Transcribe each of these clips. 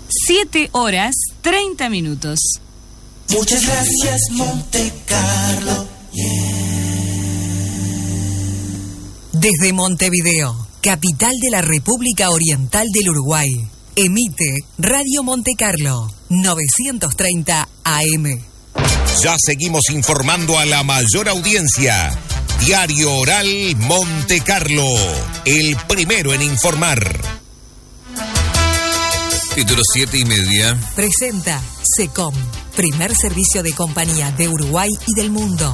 7:30. Muchas gracias, Monte Carlo. Desde Montevideo, capital de la República Oriental del Uruguay, emite Radio Monte Carlo, 930 AM. Ya seguimos informando a la mayor audiencia. Diario Oral Monte Carlo, el primero en informar. Título 7:30. Presenta SECOM, primer servicio de compañía de Uruguay y del mundo.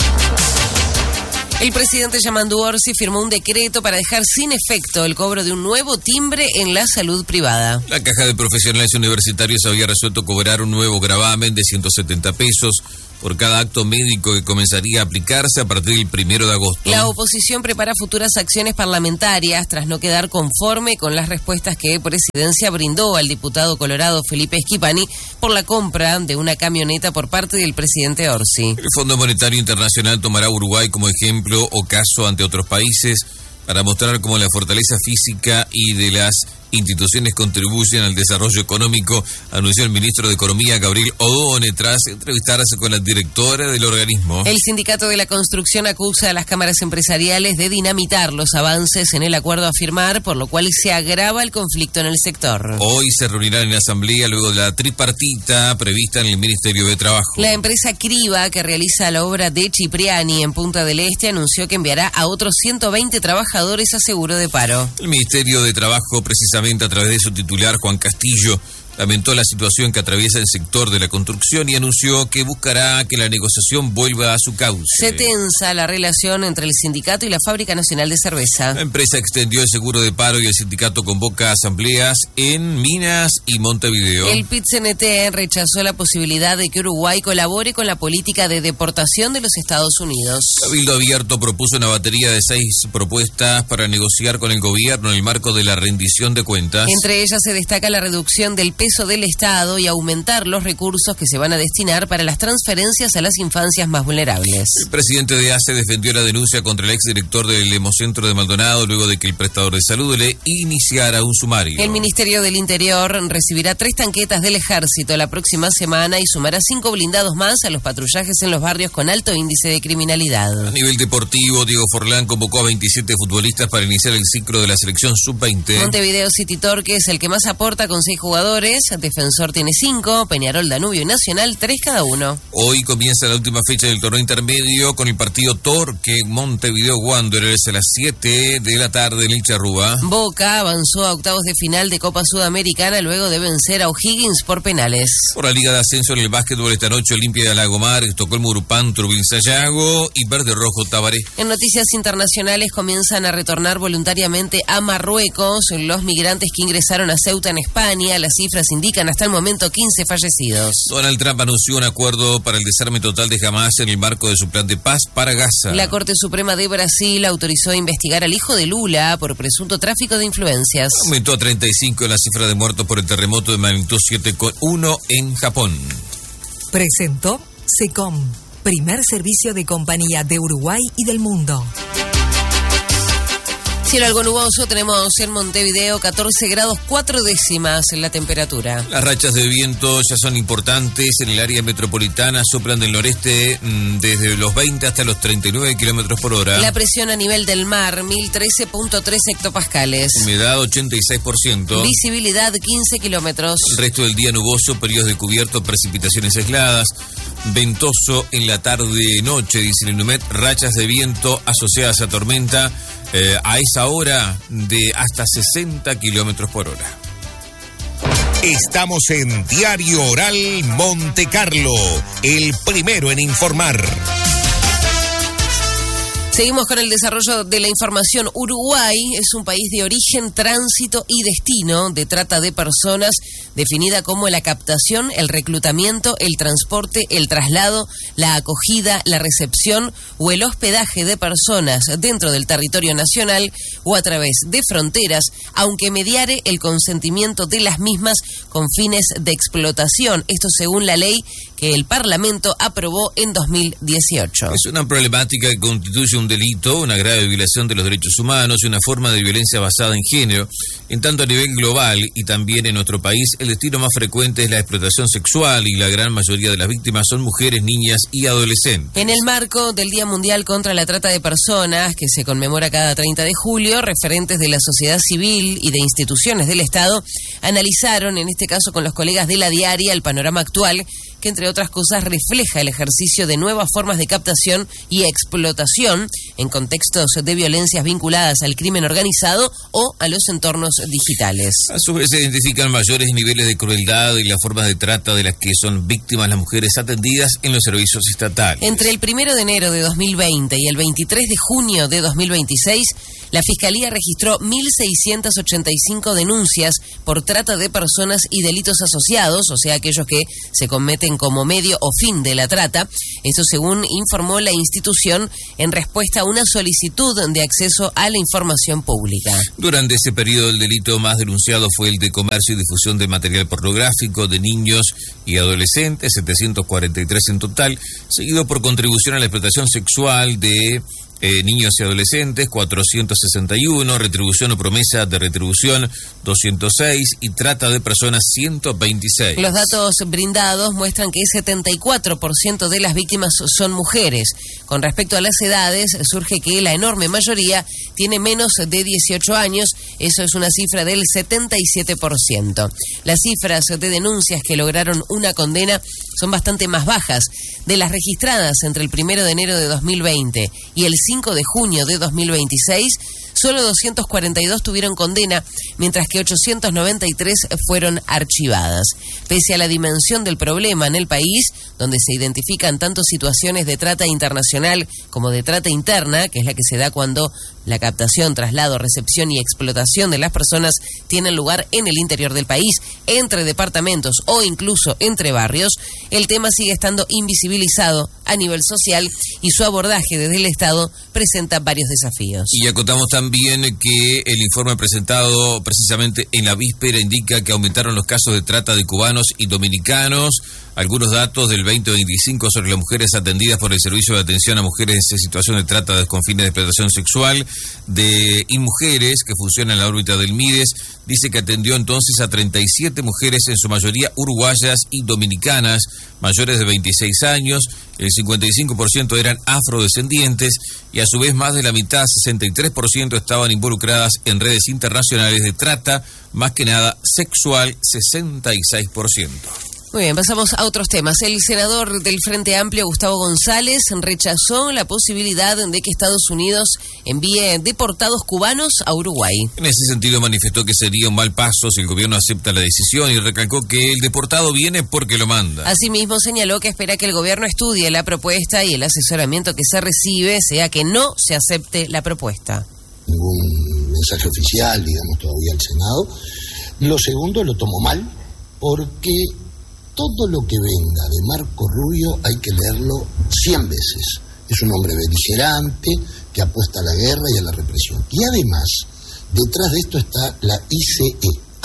El presidente Yamandu Orsi firmó un decreto para dejar sin efecto el cobro de un nuevo timbre en la salud privada. La Caja de Profesionales Universitarios había resuelto cobrar un nuevo gravamen de 170 pesos por cada acto médico que comenzaría a aplicarse a partir del 1 de agosto. La oposición prepara futuras acciones parlamentarias tras no quedar conforme con las respuestas que Presidencia brindó al diputado colorado Felipe Schipani por la compra de una camioneta por parte del presidente Orsi. El Fondo Monetario Internacional tomará a Uruguay como ejemplo o caso ante otros países para mostrar cómo la fortaleza física y de las instituciones contribuyen al desarrollo económico, anunció el ministro de Economía, Gabriel Odone, tras entrevistarse con la directora del organismo. El sindicato de la construcción acusa a las cámaras empresariales de dinamitar los avances en el acuerdo a firmar, por lo cual se agrava el conflicto en el sector. Hoy se reunirán en asamblea luego de la tripartita prevista en el Ministerio de Trabajo. La empresa Criba, que realiza la obra de Cipriani en Punta del Este, anunció que enviará a otros 120 trabajadores a seguro de paro. El Ministerio de Trabajo, precisamente a través de su titular, Juan Castillo, lamentó la situación que atraviesa el sector de la construcción y anunció que buscará que la negociación vuelva a su cauce. Se tensa la relación entre el sindicato y la Fábrica Nacional de Cerveza. La empresa extendió el seguro de paro y el sindicato convoca asambleas en Minas y Montevideo. El PIT-CNT rechazó la posibilidad de que Uruguay colabore con la política de deportación de los Estados Unidos. Cabildo Abierto propuso una batería de 6 propuestas para negociar con el gobierno en el marco de la rendición de cuentas. Entre ellas se destaca la reducción del peso del Estado y aumentar los recursos que se van a destinar para las transferencias a las infancias más vulnerables. El presidente de ACE defendió la denuncia contra el exdirector del Hemocentro de Maldonado luego de que el prestador de salud le iniciara un sumario. El Ministerio del Interior recibirá 3 tanquetas del Ejército la próxima semana y sumará 5 blindados más a los patrullajes en los barrios con alto índice de criminalidad. A nivel deportivo, Diego Forlán convocó a 27 futbolistas para iniciar el ciclo de la selección sub-20. Montevideo City Torque es el que más aporta con 6 jugadores. Defensor tiene 5, Peñarol, Danubio y Nacional 3 cada uno. Hoy comienza la última fecha del torneo intermedio con el partido Torque Montevideo Wanderers a las 7 de la tarde en el Charrúa. Boca avanzó a octavos de final de Copa Sudamericana luego de vencer a O'Higgins por penales. Por la Liga de Ascenso en el básquetbol esta noche, Olimpia de Lagomar, Estocolmo Urupán, Turbin Sayago y Verde Rojo Tabaré. En noticias internacionales comienzan a retornar voluntariamente a Marruecos los migrantes que ingresaron a Ceuta en España. Las cifras indican hasta el momento 15 fallecidos. Donald Trump anunció un acuerdo para el desarme total de Hamas en el marco de su plan de paz para Gaza. La Corte Suprema de Brasil autorizó investigar al hijo de Lula por presunto tráfico de influencias. Aumentó a 35 la cifra de muertos por el terremoto de magnitud 7,1 en Japón. Presentó SECOM, primer servicio de compañía de Uruguay y del mundo. Cielo algo nuboso, tenemos en Montevideo 14 grados 4 décimas en la temperatura. Las rachas de viento ya son importantes en el área metropolitana, soplan del noreste desde los 20 hasta los 39 kilómetros por hora. La presión a nivel del mar, 1013.3 hectopascales. Humedad 86%. Visibilidad 15 kilómetros. El resto del día nuboso, periodos de cubierto, precipitaciones aisladas. Ventoso en la tarde-noche, dice el INUMED, rachas de viento asociadas a tormenta a esa hora de hasta 60 kilómetros por hora. Estamos en Diario Oral Monte Carlo, el primero en informar. Seguimos con el desarrollo de la información. Uruguay es un país de origen, tránsito y destino de trata de personas, definida como la captación, el reclutamiento, el transporte, el traslado, la acogida, la recepción o el hospedaje de personas dentro del territorio nacional o a través de fronteras, aunque mediare el consentimiento de las mismas con fines de explotación. Esto según la ley que el Parlamento aprobó en 2018. Es una problemática que constituye un delito, una grave violación de los derechos humanos y una forma de violencia basada en género. En tanto, a nivel global y también en nuestro país, el destino más frecuente es la explotación sexual y la gran mayoría de las víctimas son mujeres, niñas y adolescentes. En el marco del Día Mundial contra la Trata de Personas, que se conmemora cada 30 de julio, referentes de la sociedad civil y de instituciones del Estado analizaron, en este caso con los colegas de La Diaria, el panorama actual, que entre otras cosas refleja el ejercicio de nuevas formas de captación y explotación en contextos de violencias vinculadas al crimen organizado o a los entornos digitales. A su vez se identifican mayores niveles de crueldad y las formas de trata de las que son víctimas las mujeres atendidas en los servicios estatales. Entre el 1 de enero de 2020 y el 23 de junio de 2026, la Fiscalía registró 1.685 denuncias por trata de personas y delitos asociados, o sea, aquellos que se cometen como medio o fin de la trata. Esto según informó la institución en respuesta a una solicitud de acceso a la información pública. Durante ese periodo, el delito más denunciado fue el de comercio y difusión de material pornográfico de niños y adolescentes, 743 en total, seguido por contribución a la explotación sexual de niños y adolescentes, 461, retribución o promesa de retribución, 206 y trata de personas, 126. Los datos brindados muestran que el 74% de las víctimas son mujeres. Con respecto a las edades, surge que la enorme mayoría tiene menos de 18 años, eso es una cifra del 77%. Las cifras de denuncias que lograron una condena son bastante más bajas. De las registradas entre el 1 de enero de 2020 y el 5 de junio de 2026, solo 242 tuvieron condena, mientras que 893 fueron archivadas. Pese a la dimensión del problema en el país, donde se identifican tanto situaciones de trata internacional como de trata interna, que es la que se da cuando la captación, traslado, recepción y explotación de las personas tienen lugar en el interior del país, entre departamentos o incluso entre barrios, el tema sigue estando invisibilizado a nivel social y su abordaje desde el Estado presenta varios desafíos. Y acotamos también que el informe presentado precisamente en la víspera indica que aumentaron los casos de trata de cubanos y dominicanos. Algunos datos del 2025 sobre las mujeres atendidas por el Servicio de Atención a Mujeres en situación de trata con fines de explotación sexual y mujeres que funciona en la órbita del MIDES. Dice que atendió entonces a 37 mujeres, en su mayoría uruguayas y dominicanas, mayores de 26 años. El 55% eran afrodescendientes y a su vez más de la mitad, 63%, estaban involucradas en redes internacionales de trata, más que nada sexual, 66%. Muy bien, pasamos a otros temas. El senador del Frente Amplio, Gustavo González, rechazó la posibilidad de que Estados Unidos envíe deportados cubanos a Uruguay. En ese sentido manifestó que sería un mal paso si el gobierno acepta la decisión y recalcó que el deportado viene porque lo manda. Asimismo señaló que espera que el gobierno estudie la propuesta y el asesoramiento que se recibe sea que no se acepte la propuesta. Ningún mensaje oficial, digamos, todavía al Senado. Lo segundo, lo tomo mal porque todo lo que venga de Marco Rubio hay que leerlo 100 veces. Es un hombre beligerante que apuesta a la guerra y a la represión. Y además, detrás de esto está la ICE,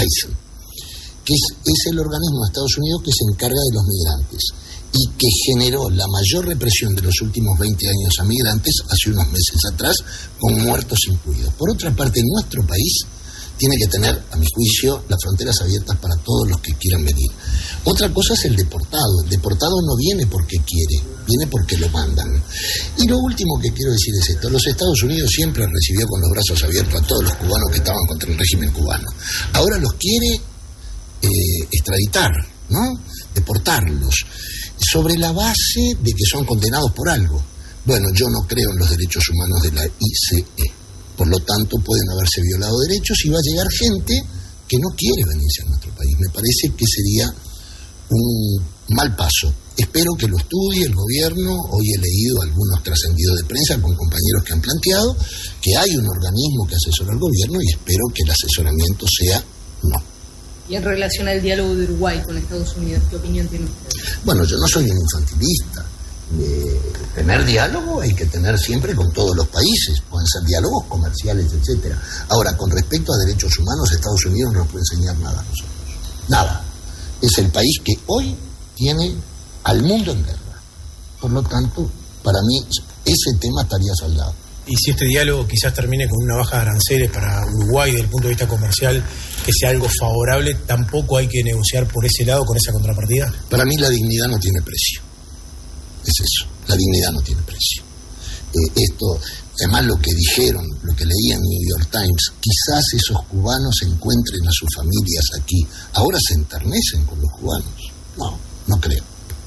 que es el organismo de Estados Unidos que se encarga de los migrantes y que generó la mayor represión de los últimos 20 años a migrantes hace unos meses atrás, con muertos incluidos. Por otra parte, nuestro país tiene que tener, a mi juicio, las fronteras abiertas para todos los que quieran venir. Otra cosa es el deportado. El deportado no viene porque quiere, viene porque lo mandan. Y lo último que quiero decir es esto. Los Estados Unidos siempre recibió con los brazos abiertos a todos los cubanos que estaban contra el régimen cubano. Ahora los quiere extraditar, ¿no? Deportarlos, sobre la base de que son condenados por algo. Bueno, yo no creo en los derechos humanos de la ICE. Por lo tanto, pueden haberse violado derechos y va a llegar gente que no quiere venirse a nuestro país. Me parece que sería un mal paso. Espero que lo estudie el gobierno. Hoy he leído algunos trascendidos de prensa con compañeros que han planteado que hay un organismo que asesora al gobierno y espero que el asesoramiento sea no. Y en relación al diálogo de Uruguay con Estados Unidos, ¿qué opinión tiene usted? Bueno, yo no soy un infantilista. Tener diálogo hay que tener siempre con todos los países, pueden ser diálogos comerciales, etcétera. Ahora, con respecto a derechos humanos, Estados Unidos no nos puede enseñar nada a nosotros, nada. Es el país que hoy tiene al mundo en guerra. Por lo tanto, para mí ese tema estaría saldado. Y si este diálogo quizás termine con una baja de aranceles para Uruguay desde el punto de vista comercial, que sea algo favorable, ¿tampoco hay que negociar por ese lado con esa contrapartida? Para mí la dignidad no tiene precio. Es eso, la dignidad no tiene precio. Esto, además lo que dijeron, lo que leí en New York Times, quizás esos cubanos encuentren a sus familias aquí. Ahora se enternecen con los cubanos. No creo.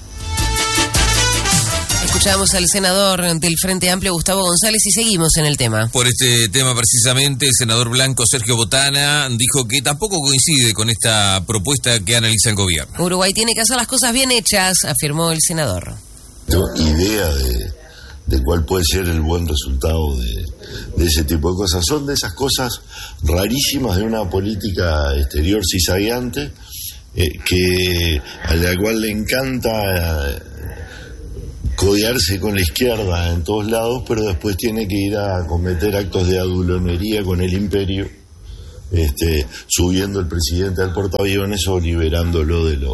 Escuchamos al senador del Frente Amplio, Gustavo González, y seguimos en el tema. Por este tema precisamente, el senador blanco Sergio Botana dijo que tampoco coincide con esta propuesta que analiza el gobierno. Uruguay tiene que hacer las cosas bien hechas, afirmó el senador. Tengo idea de cuál puede ser el buen resultado de ese tipo de cosas. Son de esas cosas rarísimas de una política exterior cizagueante, a la cual le encanta codearse con la izquierda en todos lados, pero después tiene que ir a cometer actos de adulonería con el imperio, subiendo el presidente al portaaviones o liberándolo de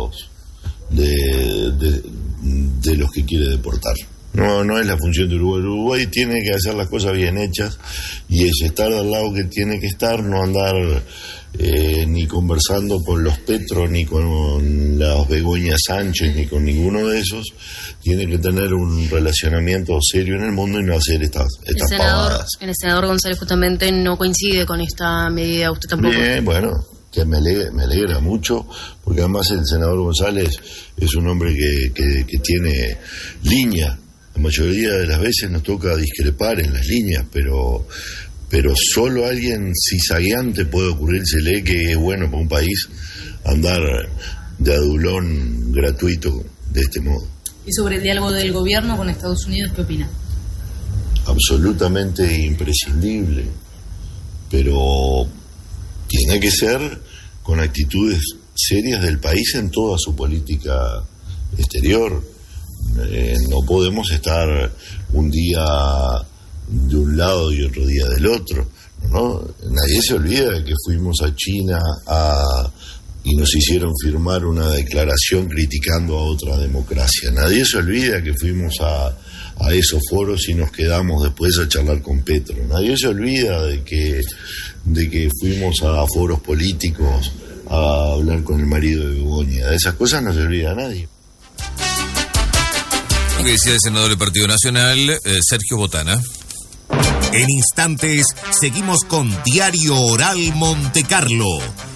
los que quiere deportar. No es la función de Uruguay. Uruguay tiene que hacer las cosas bien hechas y es estar al lado que tiene que estar, no andar ni conversando con los Petro, ni con las Begoña Sánchez, ni con ninguno de esos. Tiene que tener un relacionamiento serio en el mundo y no hacer estas pavadas. El senador González justamente no coincide con esta medida, usted tampoco. Bien, bueno, que me alegra mucho, porque además el senador González es un hombre que tiene línea. La mayoría de las veces nos toca discrepar en las líneas, pero solo alguien cizagueante puede ocurrírsele que es bueno para un país andar de adulón gratuito de este modo. ¿Y sobre el diálogo del gobierno con Estados Unidos, qué opina? Absolutamente imprescindible, pero tiene que ser con actitudes serias del país en toda su política exterior. No podemos estar un día de un lado y otro día del otro, ¿no? Nadie se olvida de que fuimos a China y nos hicieron firmar una declaración criticando a otra democracia. Nadie se olvida que fuimos a esos foros y nos quedamos después a charlar con Petro. Nadie se olvida de que fuimos a foros políticos a hablar con el marido de Begoña. De esas cosas no se olvida a nadie. Lo que decía el senador del Partido Nacional, Sergio Botana. En instantes seguimos con Diario Oral Montecarlo